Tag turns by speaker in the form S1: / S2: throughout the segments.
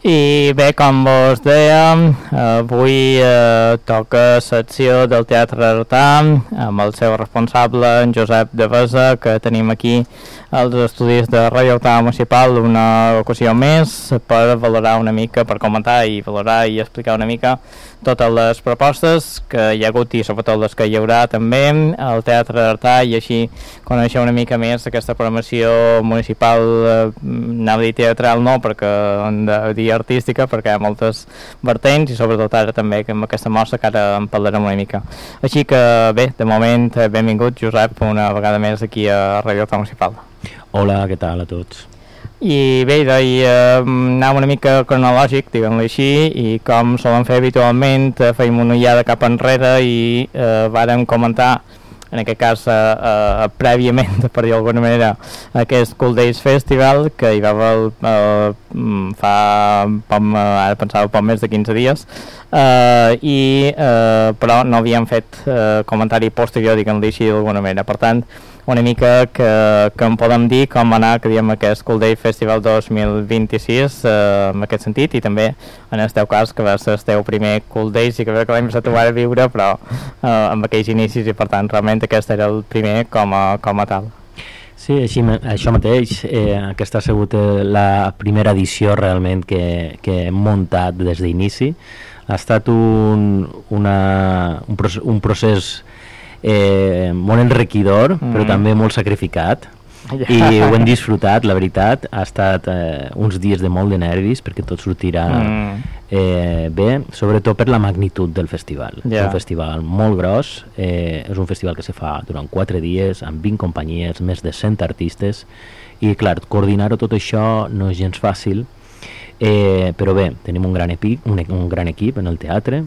S1: I bé, com vos dèiem, avui toca secció del Teatre Artà amb el seu responsable, en Josep Devesa, que tenim aquí als estudis de Ràdio Artà Municipal una ocasió més per valorar una mica, per comentar i valorar i explicar una mica totes les propostes que hi ha hagut i sobretot les que hi haurà també al Teatre Artà, i així conèixer una mica més aquesta programació municipal, anava a dir teatral no, perquè de dir artística, perquè hi ha moltes vertents i sobretot ara també amb aquesta mostra que ara en parlarem una mica. Així que bé, de moment benvingut Josep una vegada més aquí a Ràdio Artà Municipal.
S2: Hola, què tal a tots?
S1: I bé, anàvem una mica cronològic, diguem-li així, i com solen fer habitualment, feim una ullada cap enrere i vàrem comentar, en aquest cas prèviament, per dir d'alguna manera, aquest Cool Days Festival, que hi va haver ara pensava poc més de 15 dies, però no havíem fet comentari posterior, diguem-li així d'alguna manera. Per tant, una mica que en podem dir com va anar, que diem, aquest Cool Day Festival 2026 en aquest sentit, i també en el teu cas, que va ser el teu primer Cool Days i que l'hem de trobar a viure, però amb aquells inicis, i per tant realment aquest era el primer com a tal.
S2: Sí, això mateix, aquesta ha sigut la primera edició realment que hem muntat des d'inici. Ha estat un procés molt enriquidor, però també molt sacrificat, i ho hem disfrutat, la veritat. Ha estat uns dies de molt de nervis perquè tot sortirà bé, sobretot per la magnitud del festival. És un festival molt gros, és un festival que se fa durant 4 dies amb 20 companyies, més de 100 artistes, i clar, coordinar-ho tot això no és gens fàcil, però bé, tenim un gran equip en el teatre.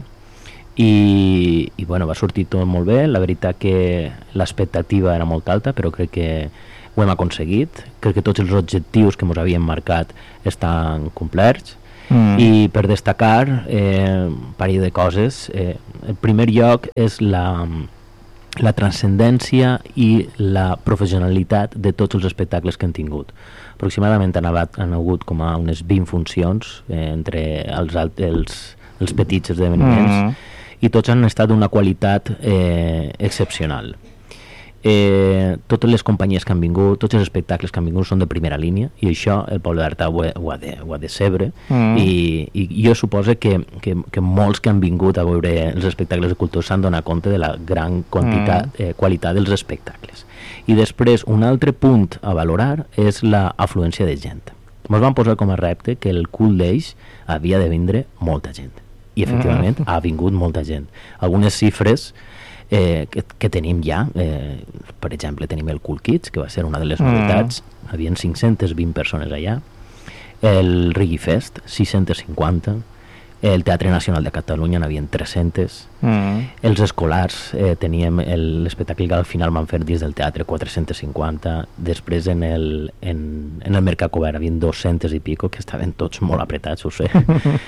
S2: I bueno, va sortir tot molt bé. La veritat que l'expectativa era molt alta, però crec que ho hem aconseguit. Crec que tots els objectius que ens havíem marcat estan complerts. I per destacar un parell de coses, en primer lloc és la transcendència i la professionalitat de tots els espectacles que han tingut. Aproximadament han hagut com a unes 20 funcions entre els petits esdeveniments, i tots han estat d'una qualitat excepcional. Totes les companyies que han vingut, tots els espectacles que han vingut són de primera línia, i això el poble d'Artà ho ha de decebre, i jo suposo que molts que han vingut a veure els espectacles de cultura s'han donat compte de la gran qualitat dels espectacles. I després, un altre punt a valorar és l'afluència de gent. Ens vam posar com a repte que el Cool Days havia de vindre molta gent, i efectivament ha vingut molta gent. Algunes xifres que tenim ja, per exemple tenim el Cool Kids, que va ser una de les novetats, havien 520 persones allà, el Reggae Fest 650, el Teatre Nacional de Catalunya n'havien 300, els escolars teníem l'espectacle que al final van fer dins del teatre 450, després en el Mercat Cobert havien 200 i pico, que estaven tots molt apretats, ho sé.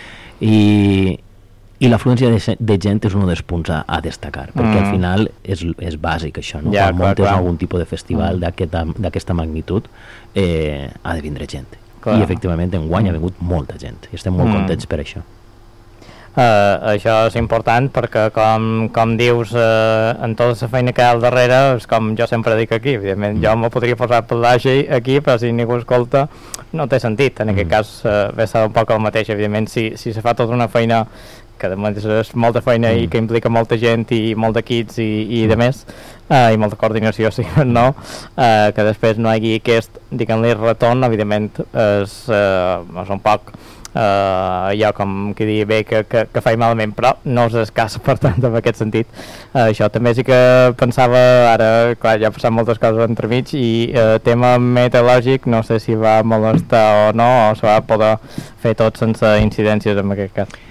S2: I l'afluència de gent és un dels punts a destacar, perquè al final és bàsic això, no? Quan muntes algun tipus de festival d'aquesta magnitud ha de vindre gent, i efectivament enguany ha vingut molta gent i estem molt contents per això.
S1: Això és important perquè com dius, en tota la feina que hi ha al darrere, és com jo sempre dic aquí, evidentment jo me podria posar a parlar aquí, però si ningú escolta no té sentit. En aquest cas ve a ser un poc el mateix, evidentment si se fa tota una feina que és molta feina i que implica molta gent i molt d'equips i de més, i molta coordinació, sí, no? Que després no hi hagi aquest, diguem-li, retorn, evidentment és un poc allò com que dir bé que faig malament, però no és escàs, per tant, en aquest sentit. Això també sí que pensava, ara, clar, ja ha passat moltes coses entremig, i tema meteorològic, no sé si va molestar o no, o se va poder fer tot sense incidències en aquest cas.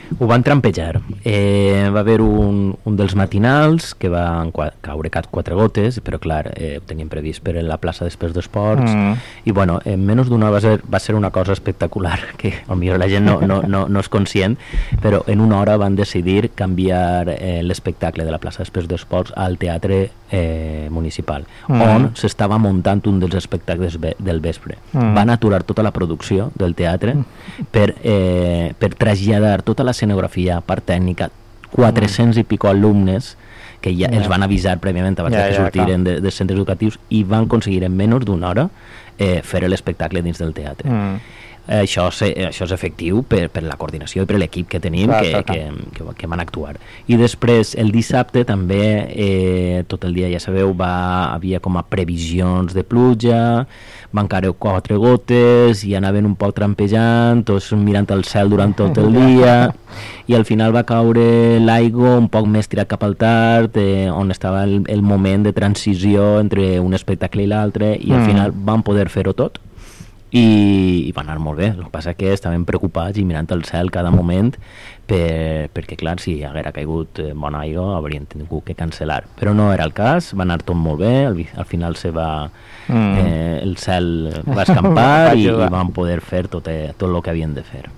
S2: Ho van trampejar. Va haver un dels matinals que van caure 4 gotes, però clar, ho teníem previst per la plaça després d'esports, i bueno, en menys d'una hora va ser una cosa espectacular, que potser la gent no és conscient, però en una hora van decidir canviar l'espectacle de la plaça després d'esports al teatre municipal, on s'estava muntant un dels espectacles del vespre. Van aturar tota la producció del teatre per traslladar tota l'escenografia, part tècnica, 400 i pico alumnes que ja els van avisar prèviament abans que sortiren dels centres educatius, i van aconseguir en menys d'una hora fer l'espectacle dins del teatre. Això és efectiu per la coordinació i per l'equip que tenim, que van actuar. I després el dissabte també tot el dia, ja sabeu, havia com a previsions de pluja, van caure 4 gotes i anaven un poc trampejant, tots mirant al cel durant tot el dia, i al final va caure l'aigua un poc més tirat cap al tard, on estava el moment de transició entre un espectacle i l'altre, i al final van poder fer-ho tot i va anar molt bé. El que passa que estaven preocupats i mirant al cel cada moment, perquè clar, si haguera caigut bona aigua haurien tingut que cancel·lar, però no era el cas, va anar tot molt bé, al final el cel va escampar i van poder fer tot el que havien de fer.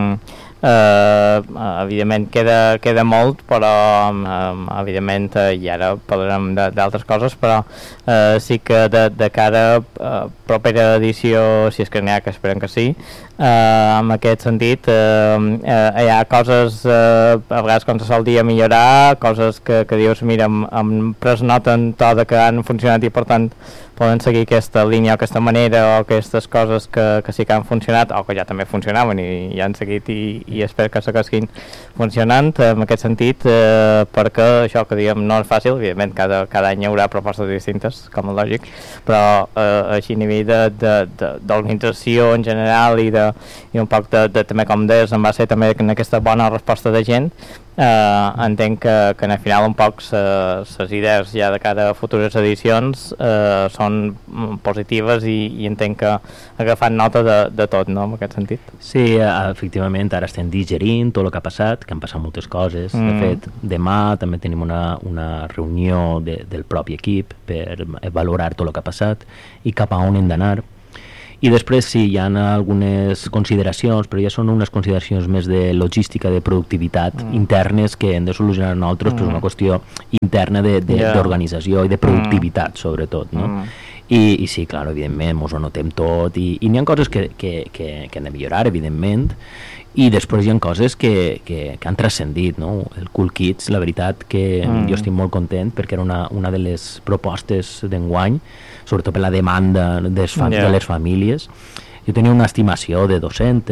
S1: Evidentment queda molt, però evidentment i ara parlarem d'altres coses, però sí que de cara a propera edició, si és que n'hi ha, que esperem que sí, en aquest sentit hi ha coses a vegades com se sol dir a millorar, coses que dius, mira, em pres nota en tot que han funcionat i per tant poden seguir aquesta línia o aquesta manera, o aquestes coses que sí que han funcionat o que ja també funcionaven i han seguit i espero que segueixin funcionant en aquest sentit, perquè això que diem no és fàcil, evidentment cada any hi haurà propostes distintes, com és lògic, però així a nivell d'organització en general i un poc de també com deies, en va ser també en aquesta bona resposta de gent. Entenc que al final un poc les idees ja de cara a futures edicions són positives i entenc que agafant nota de tot, no?, en aquest sentit.
S2: Sí, efectivament, ara estem digerint tot el que ha passat, que han passat moltes coses. De fet, demà també tenim una reunió del propi equip per valorar tot el que ha passat i cap a on hem d'anar. I després sí, hi ha algunes consideracions, però ja són unes consideracions més de logística, de productivitat internes que hem de solucionar nosaltres, però és una qüestió interna d'organització i de productivitat, sobretot, no? I sí, clar, evidentment, ens ho notem tot, i n'hi ha coses que hem de millorar, evidentment, i després hi ha coses que han transcendit, no? El Cool Kids, la veritat que jo estic molt content, perquè era una de les propostes d'enguany, sobretot per la demanda de les famílies. Jo tenia una estimació de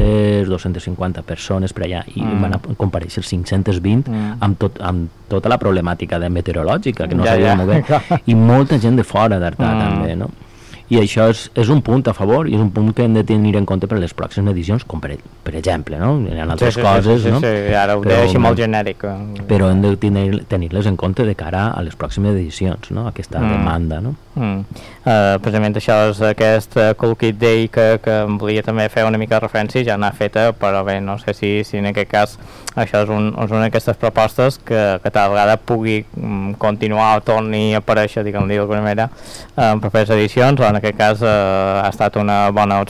S2: 250 persones per allà i van comparèixer 520 amb tota la problemàtica meteorològica que no sabia molt bé, i molta gent de fora d'Artà també, no? I això és un punt a favor i és un punt que hem de tenir en compte per les pròximes edicions, com per exemple, no? Hi ha altres coses, no?
S1: Sí, ara ho deia així molt genèric.
S2: Però hem de tenir-les en compte de cara a les pròximes edicions, no? Aquesta demanda, no?
S1: Precisament això és aquest Cool Kid Day que volia també fer una mica de referència, ja n'ha feta, però bé, no sé si en aquest cas això és una d'aquestes propostes que tal vegada pugui continuar o torni a aparèixer, diguem-li d'alguna manera, en properes edicions, o en aquest cas ha estat una bona opció